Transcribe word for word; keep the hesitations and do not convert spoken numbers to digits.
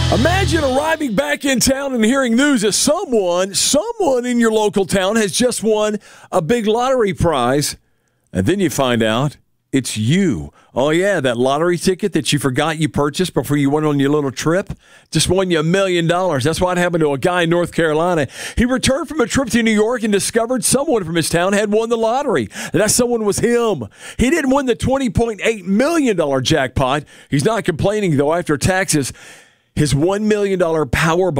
Imagine arriving back in town and hearing news that someone, someone in your local town has just won a big lottery prize. And then you find out it's you. Oh, yeah, that lottery ticket that you forgot you purchased before you went on your little trip just won you a million dollars. That's what happened to a guy in North Carolina. He returned from a trip to New York and discovered someone from his town had won the lottery. And that someone was him. He didn't win the twenty point eight million dollars jackpot. He's not complaining, though, after taxes. His one million dollars Powerball